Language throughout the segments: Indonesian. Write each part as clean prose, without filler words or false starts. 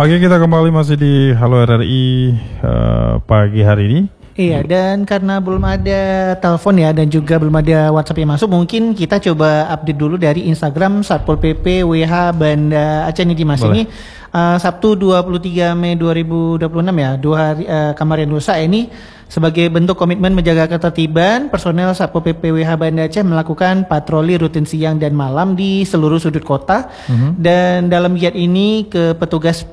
Oke, kita kembali masih di Halo RRI pagi hari ini. Iya, dan karena belum ada telepon ya dan juga belum ada WhatsApp yang masuk, mungkin kita coba update dulu dari Instagram Satpol PP WH Banda Aceh nih Dimas. Ini Sabtu 23 Mei 2026 ya, 2 hari kemarin lusa ini. Sebagai bentuk komitmen menjaga ketertiban, personel Satpol PP WH Banda Aceh melakukan patroli rutin siang dan malam di seluruh sudut kota. Dan dalam giat ini petugas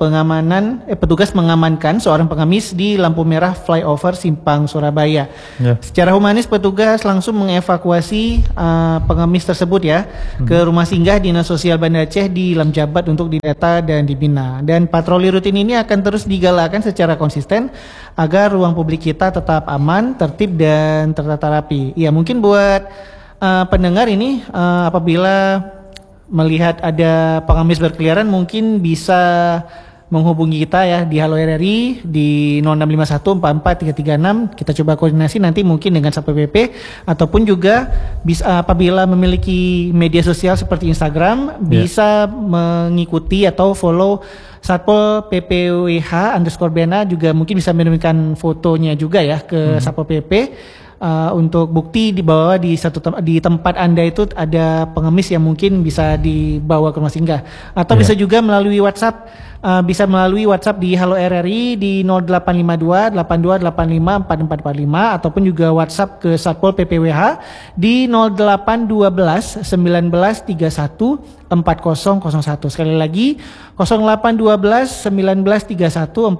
mengamankan seorang pengemis di lampu merah flyover Simpang Surabaya. Secara humanis petugas langsung mengevakuasi pengemis tersebut ya ke rumah singgah Dinas Sosial Banda Aceh di Lamjabat untuk didata dan dibina. Dan patroli rutin ini akan terus digalakan secara konsisten agar ruang publik kita tetap aman, tertib dan tertata rapi. Ya mungkin buat pendengar ini apabila melihat ada pengemis berkeliaran mungkin bisa menghubungi kita ya di Halo RRI di 0651443336. Kita coba koordinasi nanti mungkin dengan Satpol PP ataupun juga bisa apabila memiliki media sosial seperti Instagram bisa mengikuti atau follow Satpol PPWH_Bena, juga mungkin bisa mengirimkan fotonya juga ya ke Satpol PP untuk bukti dibawa di tempat Anda itu ada pengemis yang mungkin bisa dibawa ke rumah singgah, atau bisa juga melalui WhatsApp. Bisa melalui WhatsApp di Halo RRI di 0852 8285 4445 ataupun juga WhatsApp ke Satpol PPWH di 0812 1931 4001. Sekali lagi 0812 1931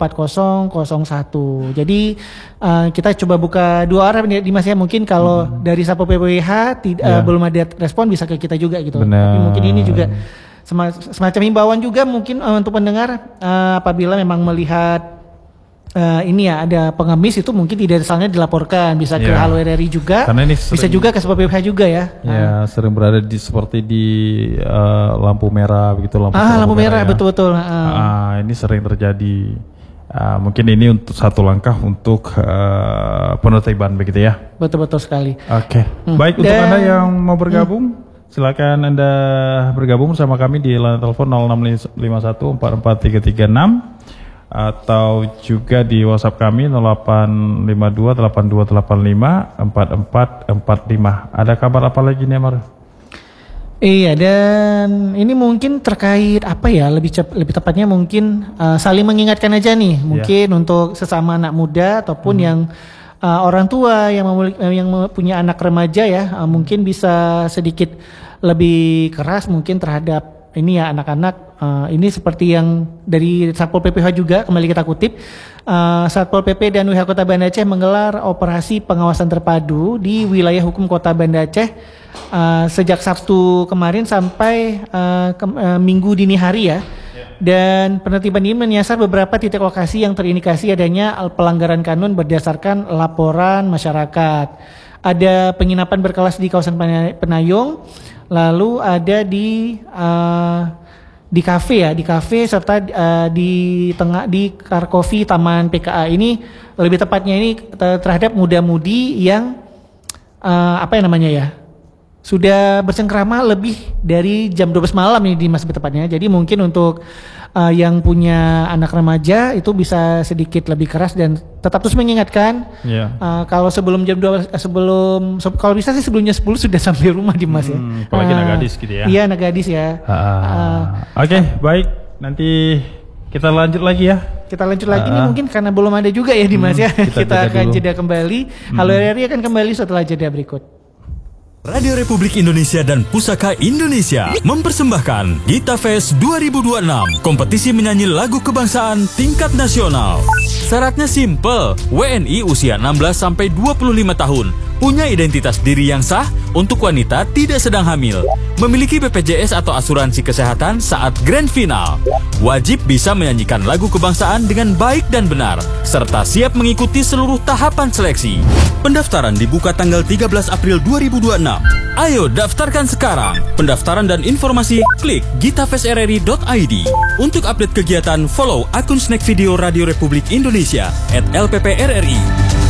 4001. Jadi kita coba buka dua arah di Mas ya. Mungkin kalau dari Satpol PPWH belum ada respon bisa ke kita juga gitu. Tapi mungkin ini juga semacam himbauan juga mungkin untuk pendengar apabila memang melihat ini ya ada pengemis itu mungkin tidak asalnya dilaporkan, bisa ke Halo RRI juga, bisa juga ke Satpol PP juga ya. Ya sering berada seperti di lampu merah begitu, lampu merah ya. Betul-betul. Ini sering terjadi. Mungkin ini untuk satu langkah untuk penertiban begitu ya. Betul-betul sekali. Oke. Baik, untuk Anda yang mau bergabung silakan Anda bergabung bersama kami di line telepon 0651443336 atau juga di WhatsApp kami 085282854445. Ada kabar apa lagi nih, Amar? Iya, dan ini mungkin terkait apa ya, lebih tepatnya mungkin saling mengingatkan aja nih, mungkin untuk sesama anak muda ataupun yang orang tua yang punya anak remaja ya, mungkin bisa sedikit lebih keras mungkin terhadap ini ya anak-anak. Ini seperti yang dari Satpol PPH juga, kembali kita kutip, Satpol PP dan WH Kota Banda Aceh menggelar operasi pengawasan terpadu di wilayah hukum Kota Banda Aceh sejak Sabtu kemarin sampai Minggu dini hari ya. Dan penertiban ini menyasar beberapa titik lokasi yang terindikasi adanya pelanggaran kanun berdasarkan laporan masyarakat. Ada penginapan berkelas di kawasan Penayung, lalu ada di kafe ya, di kafe serta di Car Coffee Taman PKA. Ini lebih tepatnya ini terhadap muda-mudi yang apa ya namanya ya, sudah bersengkrama lebih dari jam 12 malam ini di mas tepatnya. Jadi mungkin untuk yang punya anak remaja itu bisa sedikit lebih keras dan tetap terus mengingatkan. Kalau sebelum jam 12 kalau bisa sih sebelumnya 10 sudah sampai rumah di mas ya. Apalagi anak gadis gitu ya. Iya, anak gadis ya. Oke, baik. Nanti kita lanjut lagi ya. Kita lanjut lagi nih mungkin karena belum ada juga ya Dimas ya. Kita akan jeda kembali. Halo RRI akan kembali setelah jeda berikut. Radio Republik Indonesia dan Pusaka Indonesia mempersembahkan Gita Fest 2026, kompetisi menyanyi lagu kebangsaan tingkat nasional. Syaratnya simple, WNI usia 16-25 tahun, punya identitas diri yang sah, untuk wanita tidak sedang hamil, memiliki BPJS atau asuransi kesehatan saat grand final, wajib bisa menyanyikan lagu kebangsaan dengan baik dan benar, serta siap mengikuti seluruh tahapan seleksi. Pendaftaran dibuka tanggal 13 April 2026. Ayo daftarkan sekarang. Pendaftaran dan informasi klik gitafestrri.id. Untuk update kegiatan follow akun Snack Video Radio Republik Indonesia @LPPRRI.